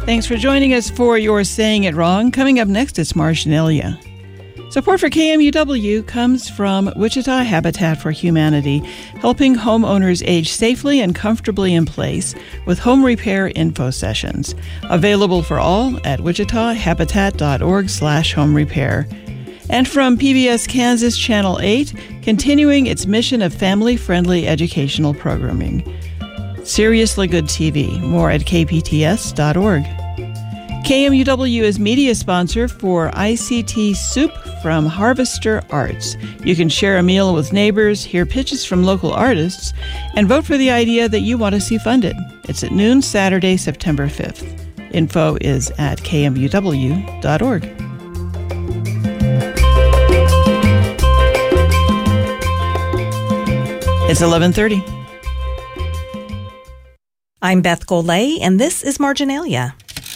Thanks for joining us for You're Saying It Wrong. Coming up next, it's Marginalia. Support for KMUW comes from Wichita Habitat for Humanity, helping homeowners age safely and comfortably in place with home repair info sessions. Available for all at wichitahabitat.org/home repair. And from PBS Kansas Channel 8, continuing its mission of family-friendly educational programming. Seriously Good TV. More at kpts.org. KMUW is media sponsor for ICT Soup from Harvester Arts. You can share a meal with neighbors, hear pitches from local artists, and vote for the idea that you want to see funded. It's at noon Saturday, September 5th. Info is at kmuw.org. It's 11:30. I'm Beth Golay, and this is Marginalia.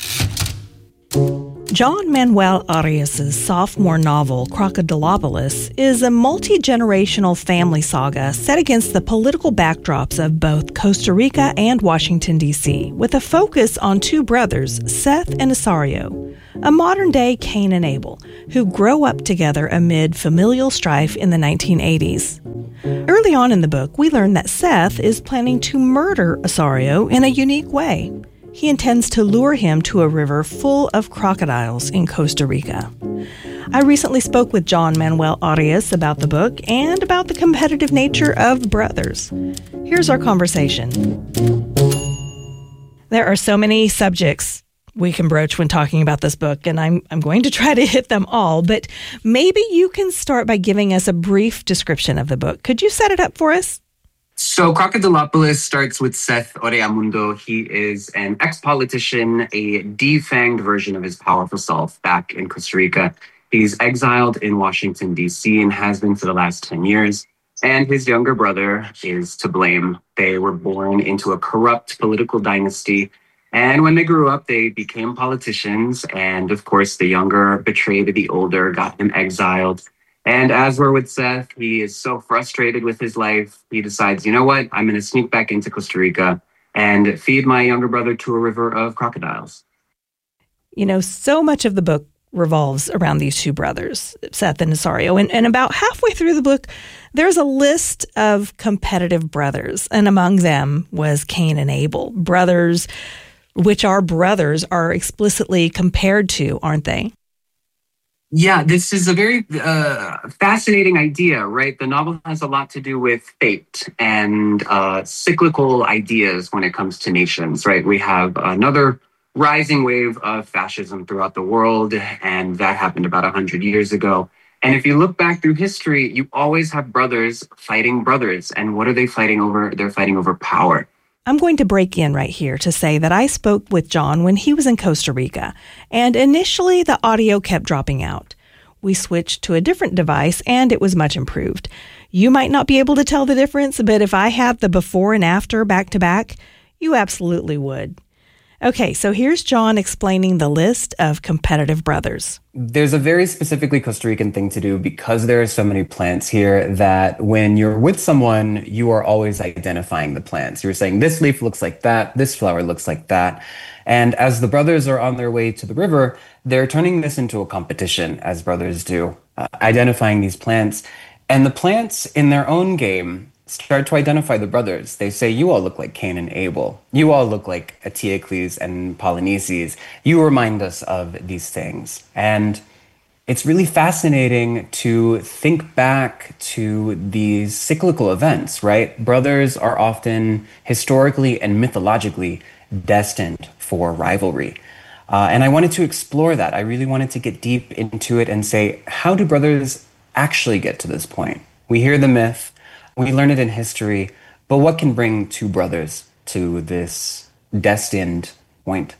John Manuel Arias' sophomore novel, Crocodilopolis, is a multi-generational family saga set against the political backdrops of both Costa Rica and Washington, D.C., with a focus on two brothers, Seth and Asario, a modern-day Cain and Abel, who grow up together amid familial strife in the 1980s. Early on in the book, we learn that Seth is planning to murder Asario in a unique way. He intends to lure him to a river full of crocodiles in Costa Rica. I recently spoke with John Manuel Arias about the book and about the competitive nature of brothers. Here's our conversation. There are so many subjects we can broach when talking about this book, and I'm going to try to hit them all, but maybe you can start by giving us a brief description of the book. Could you set it up for us? So Crocodilopolis starts with Seth Oreamundo. He is an ex-politician, a defanged version of his powerful self back in Costa Rica. He's exiled in Washington, D.C., and has been for the last 10 years. And his younger brother is to blame. They were born into a corrupt political dynasty. And when they grew up, they became politicians. And of course, the younger betrayed the older, got him exiled. And as we're with Seth, he is so frustrated with his life, he decides, you know what, I'm going to sneak back into Costa Rica and feed my younger brother to a river of crocodiles. You know, so much of the book revolves around these two brothers, Seth and Asario. And about halfway through the book, there's a list of competitive brothers. And among them was Cain and Abel, brothers, which our brothers are explicitly compared to, aren't they? Yeah, this is a very fascinating idea, right? The novel has a lot to do with fate and cyclical ideas when it comes to nations, right? We have another rising wave of fascism throughout the world, and that happened about 100 years ago. And if you look back through history, you always have brothers fighting brothers. And what are they fighting over? They're fighting over power. I'm going to break in right here to say that I spoke with John when he was in Costa Rica, and initially the audio kept dropping out. We switched to a different device, and it was much improved. You might not be able to tell the difference, but if I had the before and after back to back, you absolutely would. Okay, so here's John explaining the list of competitive brothers. There's a very specifically Costa Rican thing to do because there are so many plants here that when you're with someone, you are always identifying the plants. You're saying, this leaf looks like that, this flower looks like that. And as the brothers are on their way to the river, they're turning this into a competition, as brothers do, identifying these plants. And the plants in their own game start to identify the brothers. They say, you all look like Cain and Abel. You all look like Eteocles and Polynices. You remind us of these things. And it's really fascinating to think back to these cyclical events, right? Brothers are often historically and mythologically destined for rivalry. And I wanted to explore that. I really wanted to get deep into it and say, how do brothers actually get to this point? We hear the myth, we learn it in history, but what can bring two brothers to this destined point?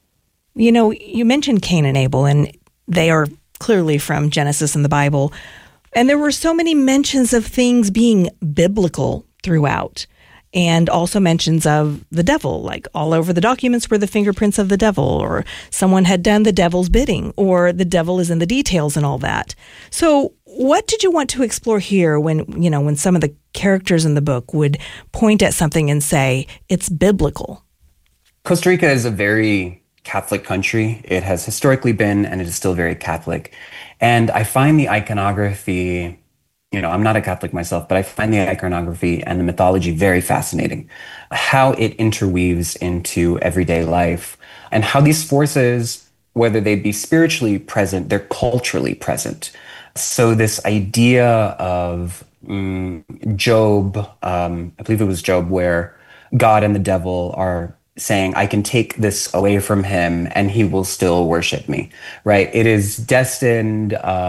You know, you mentioned Cain and Abel, and they are clearly from Genesis in the Bible. And there were so many mentions of things being biblical throughout, and also mentions of the devil, like all over the documents were the fingerprints of the devil, or someone had done the devil's bidding, or the devil is in the details and all that. So what did you want to explore here when some of the characters in the book would point at something and say, it's biblical? Costa Rica is a very Catholic country. It has historically been, and it is still very Catholic. And I find the iconography, I'm not a Catholic myself, but I find the iconography and the mythology very fascinating. How it interweaves into everyday life and how these forces, whether they be spiritually present, they're culturally present. So this idea of Job, I believe it was Job, where God and the devil are saying, I can take this away from him and he will still worship me, right? It is destined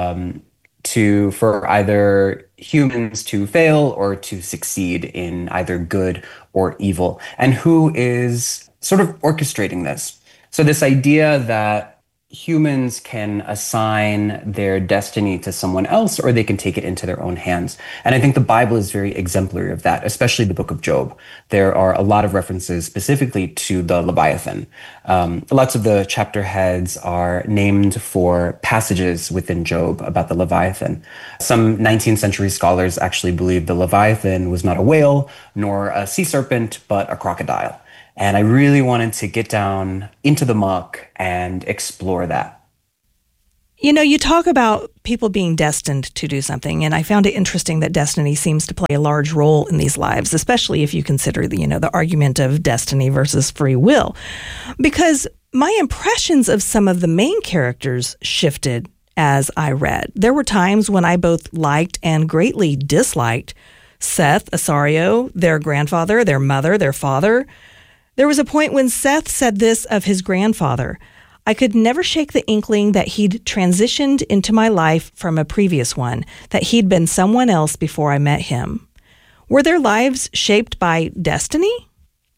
for either humans to fail or to succeed in either good or evil. And who is sort of orchestrating this? So this idea that humans can assign their destiny to someone else or they can take it into their own hands. And I think the Bible is very exemplary of that, especially the book of Job. There are a lot of references specifically to the Leviathan. Lots of the chapter heads are named for passages within Job about the Leviathan. Some 19th century scholars actually believe the Leviathan was not a whale nor a sea serpent, but a crocodile. And I really wanted to get down into the muck and explore that. You talk about people being destined to do something, and I found it interesting that destiny seems to play a large role in these lives, especially if you consider the argument of destiny versus free will. Because my impressions of some of the main characters shifted as I read. There were times when I both liked and greatly disliked Seth, Asario, their grandfather, their mother, their father. There was a point when Seth said this of his grandfather: I could never shake the inkling that he'd transitioned into my life from a previous one, that he'd been someone else before I met him. Were their lives shaped by destiny?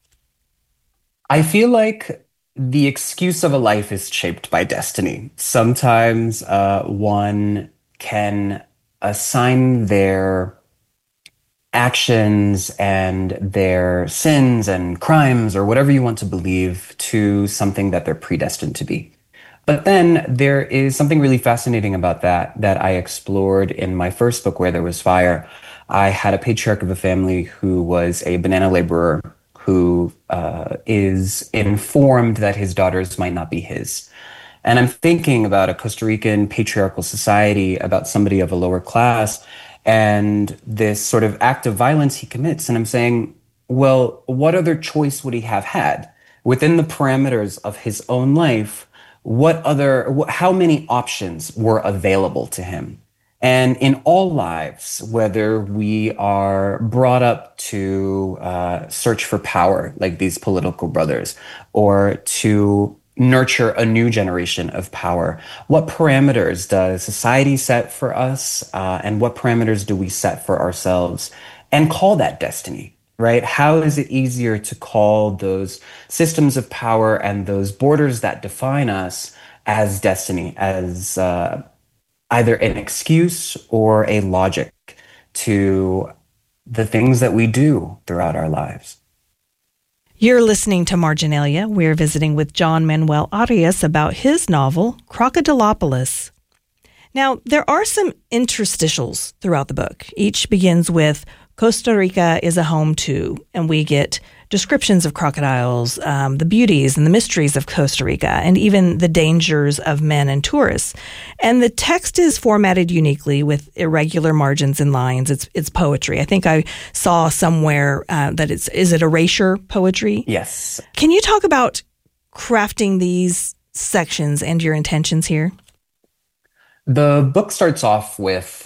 I feel like the excuse of a life is shaped by destiny. Sometimes one can assign their actions and their sins and crimes or whatever you want to believe to something that they're predestined to be. But then there is something really fascinating about that I explored in my first book, Where There Was Fire. I had a patriarch of a family who was a banana laborer who is informed that his daughters might not be his. And I'm thinking about a Costa Rican patriarchal society, about somebody of a lower class, and this sort of act of violence he commits. And I'm saying, well, what other choice would he have had? Within the parameters of his own life, how many options were available to him? And in all lives, whether we are brought up to search for power, like these political brothers, or to nurture a new generation of power, what parameters does society set for us, and what parameters do we set for ourselves and call that destiny, right? How is it easier to call those systems of power and those borders that define us as destiny, as either an excuse or a logic to the things that we do throughout our lives? You're listening to Marginalia. We're visiting with John Manuel Arias about his novel, Crocodilopolis. Now, there are some interstitials throughout the book. Each begins with Costa Rica is a home to, and we get descriptions of crocodiles, the beauties and the mysteries of Costa Rica, and even the dangers of men and tourists. And the text is formatted uniquely with irregular margins and lines. It's poetry. I think I saw somewhere that is it erasure poetry? Yes. Can you talk about crafting these sections and your intentions here? The book starts off with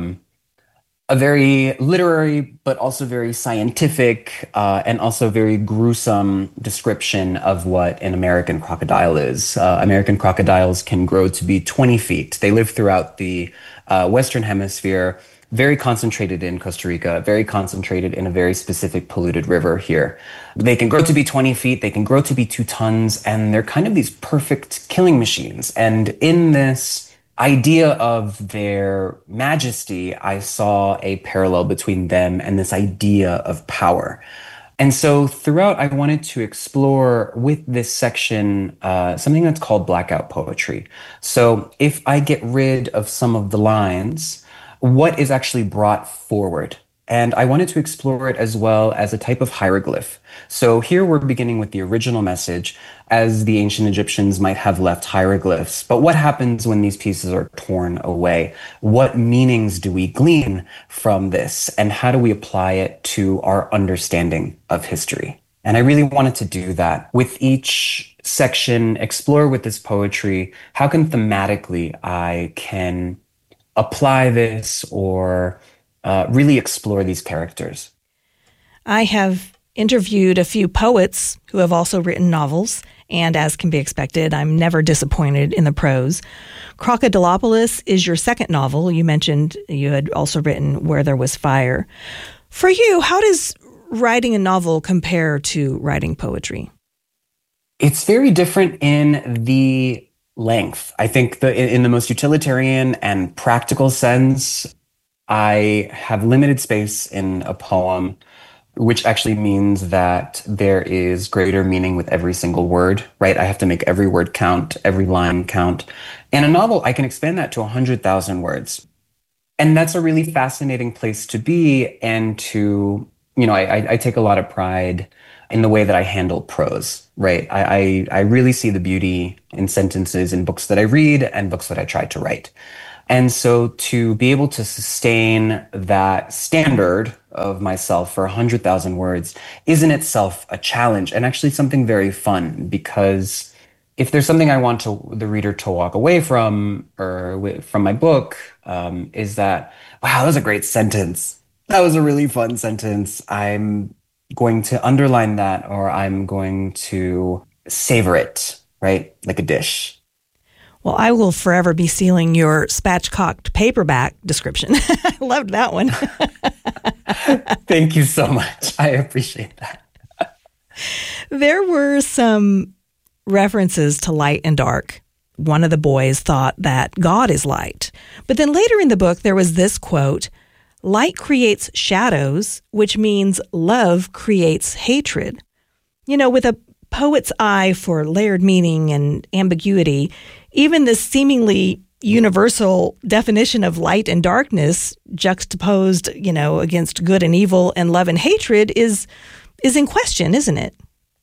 a very literary, but also very scientific, and also very gruesome description of what an American crocodile is. American crocodiles can grow to be 20 feet. They live throughout the Western Hemisphere, very concentrated in Costa Rica, very concentrated in a very specific polluted river here. They can grow to be 20 feet, they can grow to be 2 tons, and they're kind of these perfect killing machines. And in this idea of their majesty, I saw a parallel between them and this idea of power. And so throughout, I wanted to explore with this section something that's called blackout poetry. So if I get rid of some of the lines, what is actually brought forward And I wanted to explore it as well as a type of hieroglyph. So here we're beginning with the original message, as the ancient Egyptians might have left hieroglyphs. But what happens when these pieces are torn away? What meanings do we glean from this? And how do we apply it to our understanding of history? And I really wanted to do that. With each section, explore with this poetry, how can thematically I can apply this or really explore these characters. I have interviewed a few poets who have also written novels, and as can be expected, I'm never disappointed in the prose. Crocodilopolis is your second novel. You mentioned you had also written Where There Was Fire. For you, how does writing a novel compare to writing poetry? It's very different in the length. I think in the most utilitarian and practical sense, I have limited space in a poem, which actually means that there is greater meaning with every single word, right? I have to make every word count, every line count. In a novel, I can expand that to 100,000 words. And that's a really fascinating place to be. And to, I take a lot of pride in the way that I handle prose, right? I really see the beauty in sentences in books that I read and books that I try to write. And so to be able to sustain that standard of myself for 100,000 words is in itself a challenge and actually something very fun, because if there's something I want the reader to walk away from or from my book, is that, wow, that was a great sentence. That was a really fun sentence. I'm going to underline that, or I'm going to savor it, right? Like a dish. Well, I will forever be stealing your spatchcocked paperback description. I loved that one. Thank you so much. I appreciate that. There were some references to light and dark. One of the boys thought that God is light. But then later in the book, there was this quote, "Light creates shadows, which means love creates hatred." With a poet's eye for layered meaning and ambiguity, even this seemingly universal definition of light and darkness juxtaposed, against good and evil and love and hatred is in question, isn't it?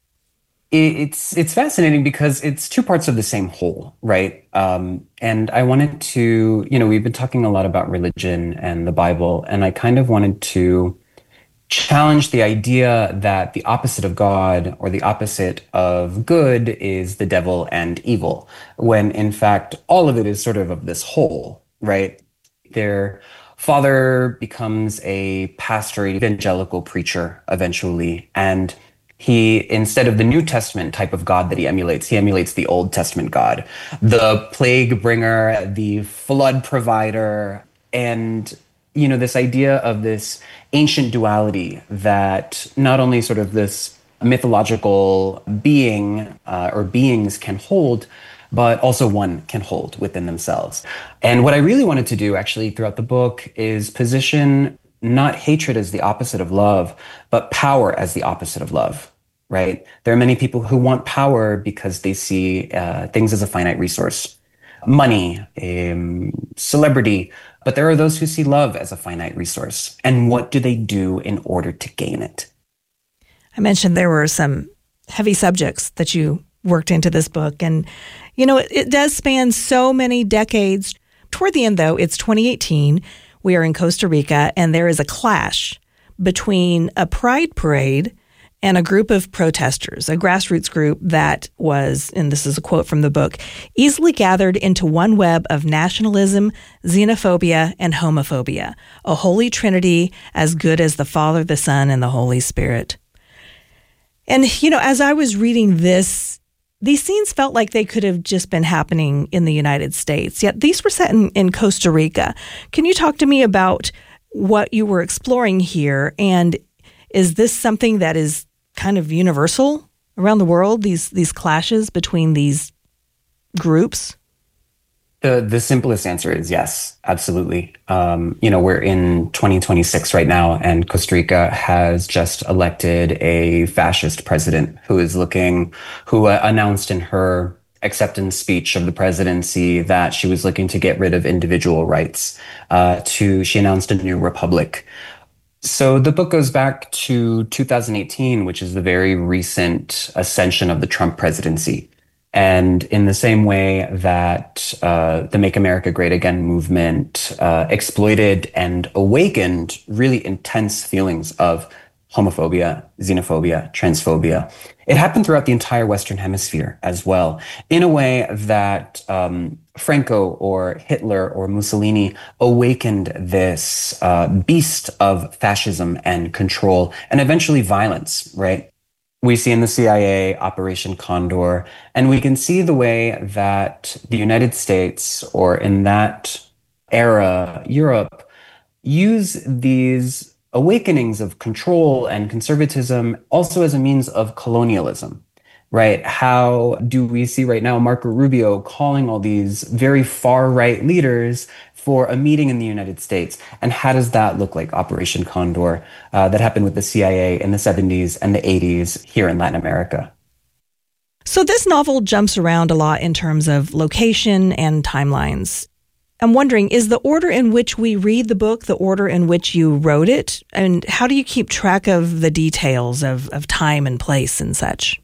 It's fascinating because it's two parts of the same whole, right? And I wanted to, we've been talking a lot about religion and the Bible, and I kind of wanted to challenge the idea that the opposite of God or the opposite of good is the devil and evil, when in fact all of it is sort of this whole, right? Their father becomes a pastor, evangelical preacher eventually, and he, instead of the New Testament type of God that he emulates the Old Testament God, the plague bringer, the flood provider, and this idea of this ancient duality that not only sort of this mythological being or beings can hold, but also one can hold within themselves. And what I really wanted to do actually throughout the book is position not hatred as the opposite of love, but power as the opposite of love, right? There are many people who want power because they see things as a finite resource, money, celebrity, but there are those who see love as a finite resource. And what do they do in order to gain it? I mentioned there were some heavy subjects that you worked into this book. And, it does span so many decades. Toward the end, though, it's 2018. We are in Costa Rica, and there is a clash between a pride parade and a group of protesters, a grassroots group that was, and this is a quote from the book, easily gathered into one web of nationalism, xenophobia, and homophobia, a holy trinity as good as the Father, the Son, and the Holy Spirit. And, as I was reading this, these scenes felt like they could have just been happening in the United States, yet these were set in Costa Rica. Can you talk to me about what you were exploring here, and is this something that is kind of universal around the world, these clashes between these groups? The simplest answer is yes, absolutely. We're in 2026 right now, and Costa Rica has just elected a fascist president who announced in her acceptance speech of the presidency that she was looking to get rid of individual rights. She announced a new republic. So the book goes back to 2018, which is the very recent ascension of the Trump presidency. And in the same way that the Make America Great Again movement exploited and awakened really intense feelings of homophobia, xenophobia, transphobia, it happened throughout the entire Western Hemisphere as well, in a way that Franco or Hitler or Mussolini awakened this beast of fascism and control and eventually violence, right? We see in the CIA Operation Condor, and we can see the way that the United States, or in that era, Europe, use these awakenings of control and conservatism also as a means of colonialism, right? How do we see right now Marco Rubio calling all these very far right leaders for a meeting in the United States? And how does that look like Operation Condor that happened with the CIA in the 70s and the 80s here in Latin America? So this novel jumps around a lot in terms of location and timelines. I'm wondering, is the order in which we read the book the order in which you wrote it? And how do you keep track of the details of time and place and such?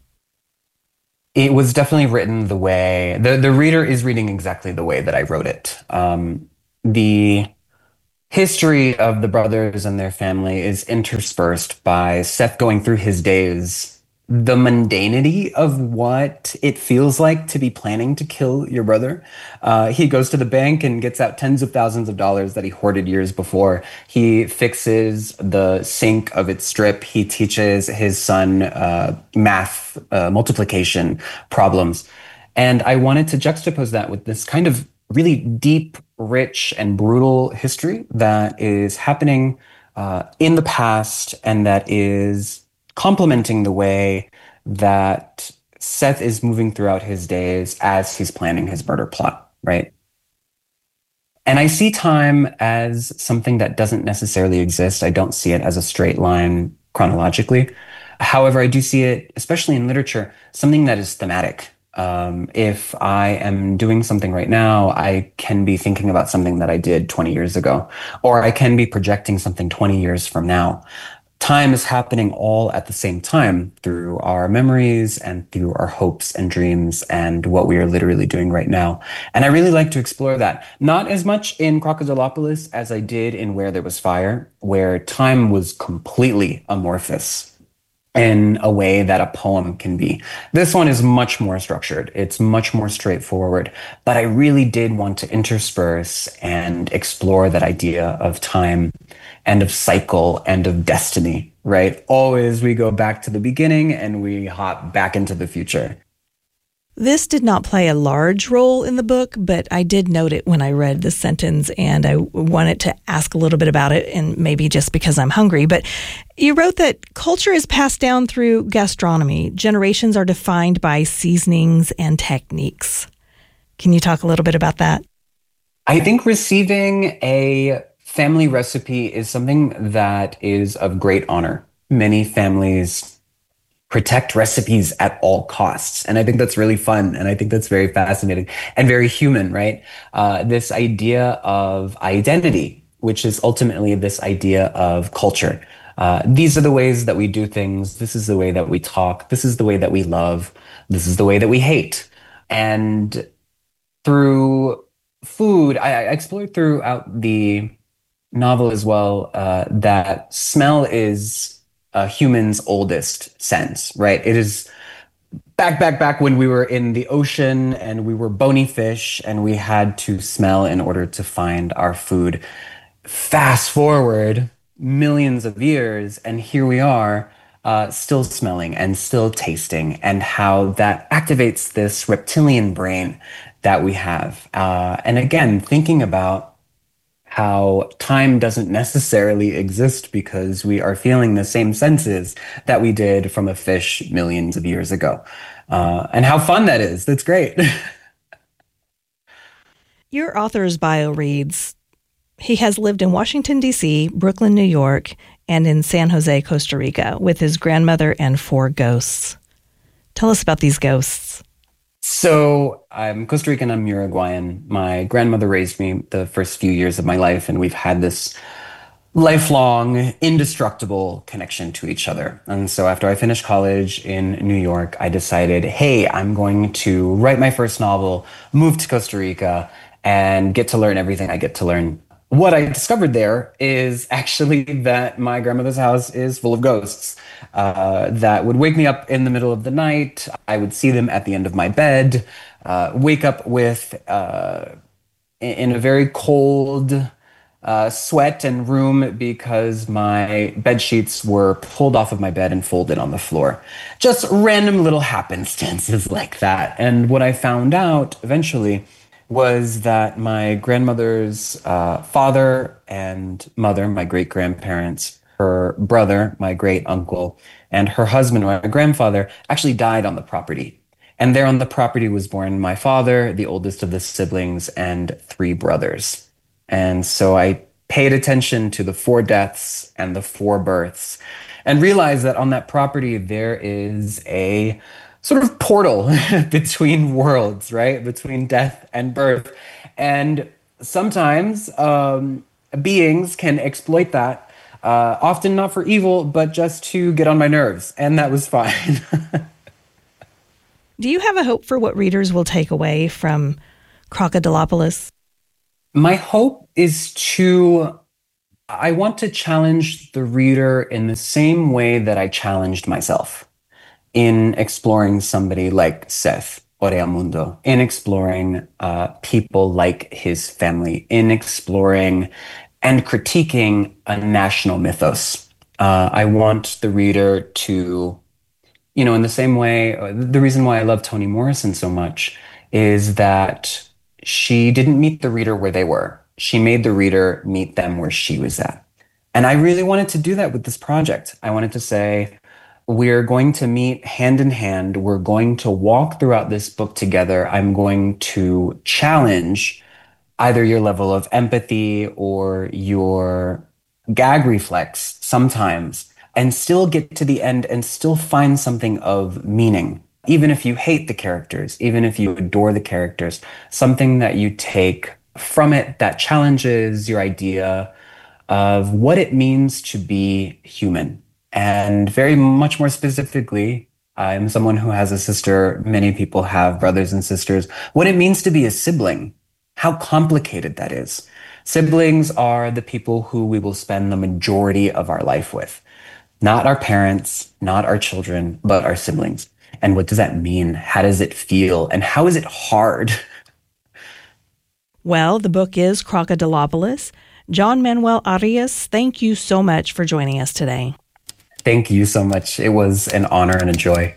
It was definitely written the way, the reader is reading exactly the way that I wrote it. The history of the brothers and their family is interspersed by Seth going through his days, the mundanity of what it feels like to be planning to kill your brother. He goes to the bank and gets out tens of thousands of dollars that he hoarded years before. He fixes the sink of its strip. He teaches his son math multiplication problems. And I wanted to juxtapose that with this kind of really deep, rich, and brutal history that is happening in the past and that is complementing the way that Seth is moving throughout his days as he's planning his murder plot, right? And I see time as something that doesn't necessarily exist. I don't see it as a straight line chronologically. However, I do see it, especially in literature, something that is thematic. If I am doing something right now, I can be thinking about something that I did 20 years ago, or I can be projecting something 20 years from now. Time is happening all at the same time through our memories and through our hopes and dreams and what we are literally doing right now. And I really like to explore that. Not as much in Crocodilopolis as I did in Where There Was Fire, where time was completely amorphous in a way that a poem can be. This one is much more structured. It's much more straightforward. But I really did want to intersperse and explore that idea of time and of cycle and of destiny, right? Always we go back to the beginning and we hop back into the future. This did not play a large role in the book, but I did note it when I read the sentence, and I wanted to ask a little bit about it, and maybe just because I'm hungry. But you wrote that culture is passed down through gastronomy. Generations are defined by seasonings and techniques. Can you talk a little bit about that? I think receiving a family recipe is something that is of great honor. Many families protect recipes at all costs. And I think that's really fun. And I think that's very fascinating and very human, right? This idea of identity, which is ultimately this idea of culture. These are the ways that we do things. This is the way that we talk. This is the way that we love. This is the way that we hate. And through food, I explored throughout the novel as well that smell is a human's oldest sense, right? It is back when we were in the ocean and we were bony fish and we had to smell in order to find our food. Fast forward millions of years, and here we are still smelling and still tasting, and how that activates this reptilian brain that we have. And again, thinking about how time doesn't necessarily exist because we are feeling the same senses that we did from a fish millions of years ago. And how fun that is. That's great. Your author's bio reads, he has lived in Washington, D.C., Brooklyn, New York, and in San Jose, Costa Rica, with his grandmother and 4 ghosts. Tell us about these ghosts. So I'm Costa Rican, I'm Uruguayan. My grandmother raised me the first few years of my life, and we've had this lifelong, indestructible connection to each other. And so after I finished college in New York, I decided, hey, I'm going to write my first novel, move to Costa Rica, and get to learn everything I get to learn. What I discovered there is actually that my grandmother's house is full of ghosts that would wake me up in the middle of the night. I would see them at the end of my bed, wake up with, in a very cold sweat and room because my bed sheets were pulled off of my bed and folded on the floor. Just random little happenstances like that. And what I found out eventually was that my grandmother's father and mother, my great-grandparents, her brother, my great-uncle, and her husband, my grandfather, actually died on the property. And there on the property was born my father, the oldest of the siblings, and 3 brothers. And so I paid attention to the 4 deaths and the 4 births and realized that on that property there is a sort of portal between worlds, right? Between death and birth. And sometimes beings can exploit that, often not for evil, but just to get on my nerves. And that was fine. Do you have a hope for what readers will take away from Crocodilopolis? My hope is I want to challenge the reader in the same way that I challenged myself in exploring somebody like Seth Oreamundo, in exploring people like his family, in exploring and critiquing a national mythos. I want the reader to, in the same way, the reason why I love Toni Morrison so much is that she didn't meet the reader where they were. She made the reader meet them where she was at. And I really wanted to do that with this project. I wanted to say, we're going to meet hand in hand. We're going to walk throughout this book together. I'm going to challenge either your level of empathy or your gag reflex sometimes, and still get to the end and still find something of meaning. Even if you hate the characters, even if you adore the characters, something that you take from it that challenges your idea of what it means to be human. And very much more specifically, I'm someone who has a sister. Many people have brothers and sisters. What it means to be a sibling, how complicated that is. Siblings are the people who we will spend the majority of our life with. Not our parents, not our children, but our siblings. And what does that mean? How does it feel? And how is it hard? Well, the book is Crocodilopolis. John Manuel Arias, thank you so much for joining us today. Thank you so much. It was an honor and a joy.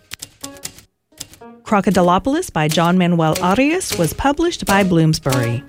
Crocodilopolis by John Manuel Arias was published by Bloomsbury.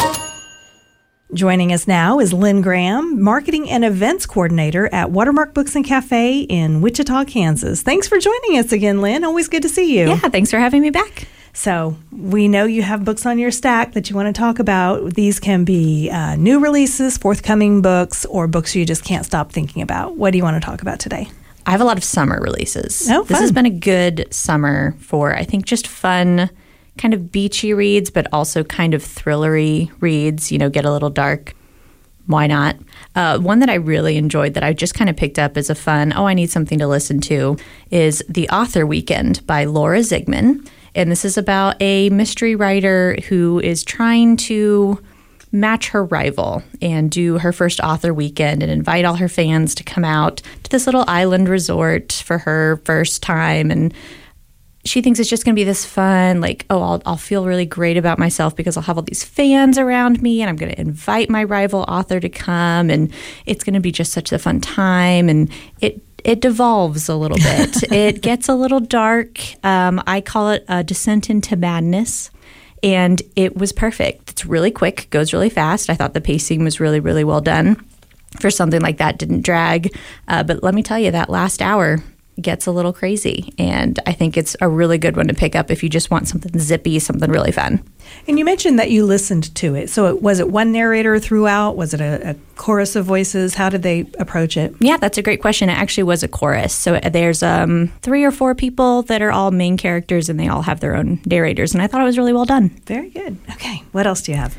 Joining us now is Lynn Graham, Marketing and Events Coordinator at Watermark Books and Cafe in Wichita, Kansas. Thanks for joining us again, Lynn. Always good to see you. Yeah, thanks for having me back. So we know you have books on your stack that you want to talk about. These can be new releases, forthcoming books, or books you just can't stop thinking about. What do you want to talk about today? I have a lot of summer releases. Oh, fun. This has been a good summer for, I think, just fun, kind of beachy reads, but also kind of thrillery reads, get a little dark. Why not? One that I really enjoyed that I just kind of picked up as a fun, I need something to listen to, is The Author Weekend by Laura Zigman. And this is about a mystery writer who is trying to match her rival and do her first author weekend and invite all her fans to come out to this little island resort for her first time. And she thinks it's just going to be this fun, I'll feel really great about myself because I'll have all these fans around me and I'm going to invite my rival author to come and it's going to be just such a fun time. And it devolves a little bit. It gets a little dark. I call it a descent into madness. And it was perfect. It's really quick, goes really fast. I thought the pacing was really, really well done for something like that. Didn't drag. But let me tell you, that last hour gets a little crazy. And I think it's a really good one to pick up if you just want something zippy, something really fun. And you mentioned that you listened to it. So was it one narrator throughout? Was it a chorus of voices? How did they approach it? Yeah, that's a great question. It actually was a chorus. So there's 3 or 4 people that are all main characters and they all have their own narrators. And I thought it was really well done. Very good. Okay. What else do you have?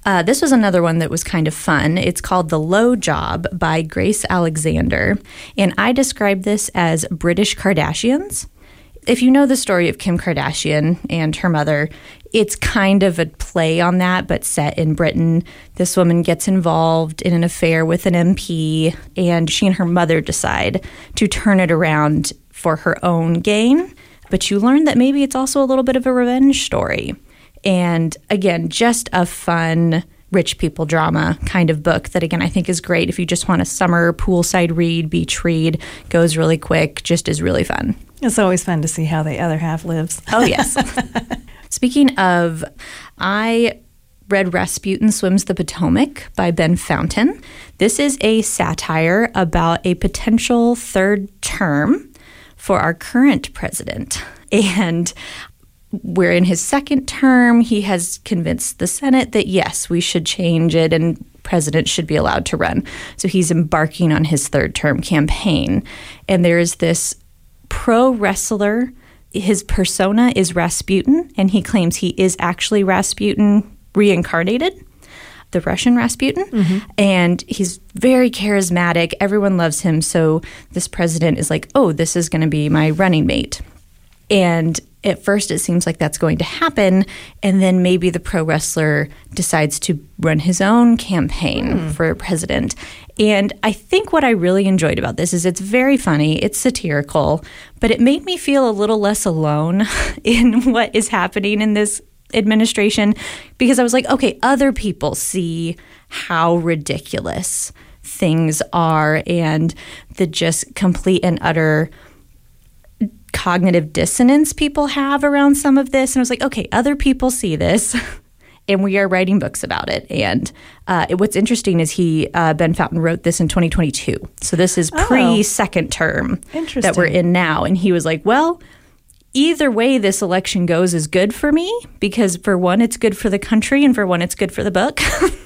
This was another one that was kind of fun. It's called The Low Job by Grace Alexander. And I describe this as British Kardashians. If you know the story of Kim Kardashian and her mother, it's kind of a play on that, but set in Britain. This woman gets involved in an affair with an MP, and she and her mother decide to turn it around for her own gain. But you learn that maybe it's also a little bit of a revenge story. And again, just a fun rich people drama kind of book that, again, I think is great if you just want a summer poolside read, beach read, goes really quick, just is really fun. It's always fun to see how the other half lives. Oh, yes. Speaking of, I read Rasputin Swims the Potomac by Ben Fountain. This is a satire about a potential third term for our current president. And we're in his second term. He has convinced the Senate that, yes, we should change it and president should be allowed to run. So he's embarking on his third term campaign. And there is this pro wrestler. His persona is Rasputin, and he claims he is actually Rasputin reincarnated, the Russian Rasputin. Mm-hmm. And he's very charismatic. Everyone loves him. So this president is like, oh, this is going to be my running mate. And at first, it seems like that's going to happen. And then maybe the pro wrestler decides to run his own campaign for president. And I think what I really enjoyed about this is it's very funny. It's satirical. But it made me feel a little less alone in what is happening in this administration. Because I was like, okay, other people see how ridiculous things are and the just complete and utter cognitive dissonance people have around some of this. And I was like, okay, other people see this, and we are writing books about it. And what's interesting is Ben Fountain wrote this in 2022. So this is pre-second term that we're in now. And he was like, well, either way this election goes is good for me, because for one, it's good for the country, and for one, it's good for the book.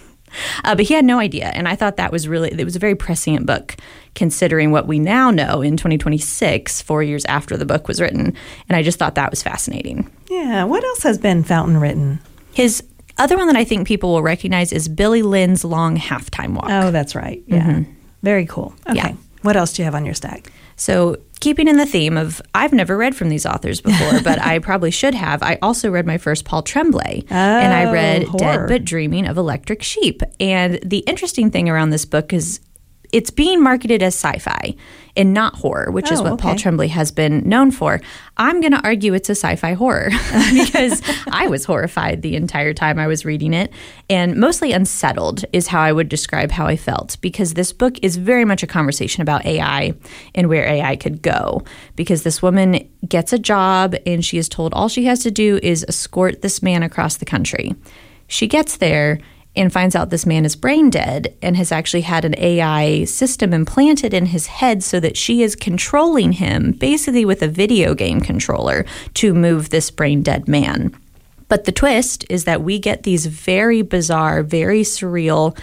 But he had no idea. And I thought it was a very prescient book, considering what we now know in 2026, 4 years after the book was written. And I just thought that was fascinating. Yeah. What else has Ben Fountain written? His other one that I think people will recognize is Billy Lynn's Long Halftime Walk. Oh, that's right. Yeah. Mm-hmm. Very cool. Okay. Yeah. What else do you have on your stack? So keeping in the theme of, I've never read from these authors before, but I probably should have. I also read my first Paul Tremblay, and I read horror. Dead But Dreaming of Electric Sheep. And the interesting thing around this book is it's being marketed as sci-fi and not horror, which is what Paul Tremblay has been known for. I'm going to argue it's a sci-fi horror because I was horrified the entire time I was reading it, and mostly unsettled is how I would describe how I felt, because this book is very much a conversation about AI and where AI could go, because this woman gets a job and she is told all she has to do is escort this man across the country. She gets there and finds out this man is brain dead and has actually had an AI system implanted in his head so that she is controlling him, basically with a video game controller, to move this brain dead man. But the twist is that we get these very bizarre, very surreal,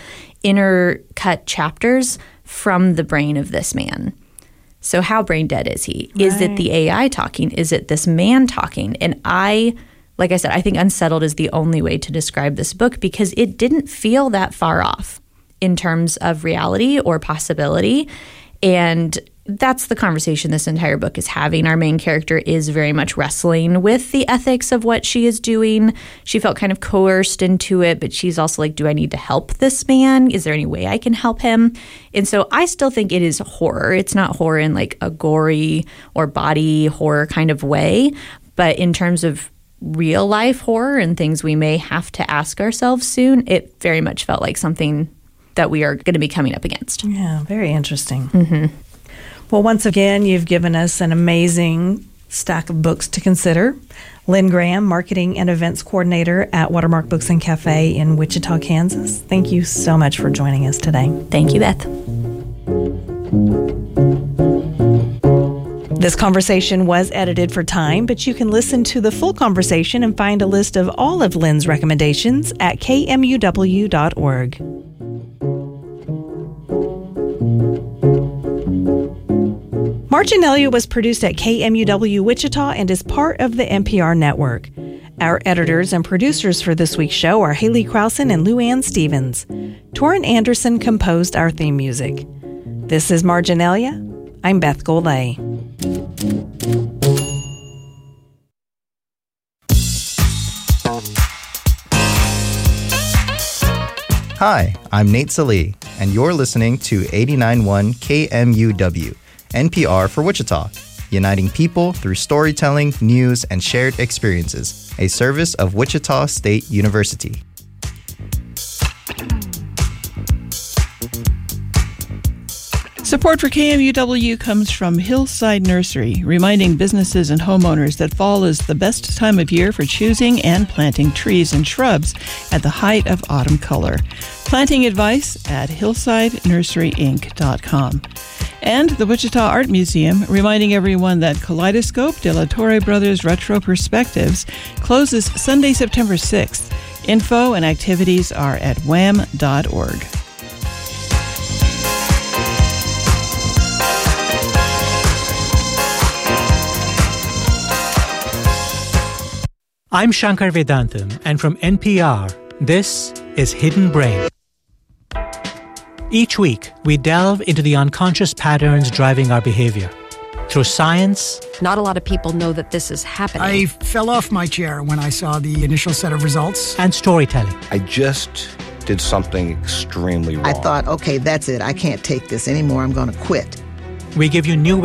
intercut chapters from the brain of this man. So how brain dead is he? Right. Is it the AI talking? Is it this man talking? And like I said, I think unsettled is the only way to describe this book, because it didn't feel that far off in terms of reality or possibility. And that's the conversation this entire book is having. Our main character is very much wrestling with the ethics of what she is doing. She felt kind of coerced into it, but she's also like, do I need to help this man? Is there any way I can help him? And so I still think it is horror. It's not horror in like a gory or body horror kind of way, but in terms of real life horror and things we may have to ask ourselves soon, it very much felt like something that we are going to be coming up against. Yeah, very interesting. Mm-hmm. Well, once again, you've given us an amazing stack of books to consider. Lynn Graham, Marketing and Events Coordinator at Watermark Books and Cafe in Wichita, Kansas. Thank you so much for joining us today. Thank you, Beth. This conversation was edited for time, but you can listen to the full conversation and find a list of all of Lynn's recommendations at kmuw.org. Marginalia was produced at KMUW Wichita and is part of the NPR network. Our editors and producers for this week's show are Haley Krausen and Lou Ann Stevens. Torrin Anderson composed our theme music. This is Marginalia. I'm Beth Golay. Hi, I'm Nate Salee, and you're listening to 89.1 KMUW, NPR for Wichita, uniting people through storytelling, news, and shared experiences, a service of Wichita State University. Support for KMUW comes from Hillside Nursery, reminding businesses and homeowners that fall is the best time of year for choosing and planting trees and shrubs at the height of autumn color. Planting advice at hillsidenurseryinc.com. And the Wichita Art Museum, reminding everyone that Kaleidoscope de la Torre Brothers Retro Perspectives closes Sunday, September 6th. Info and activities are at wham.org. I'm Shankar Vedantam, and from NPR, this is Hidden Brain. Each week, we delve into the unconscious patterns driving our behavior. Through science... Not a lot of people know that this is happening. I fell off my chair when I saw the initial set of results. And storytelling. I just did something extremely wrong. I thought, okay, that's it. I can't take this anymore. I'm going to quit. We give you new